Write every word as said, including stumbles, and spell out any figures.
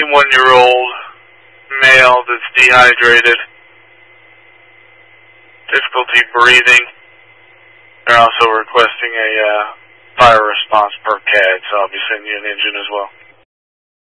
fifty-one-year-old male that's dehydrated, difficulty breathing. They're also requesting a uh, fire response per C A D, so I'll be sending you an engine as well.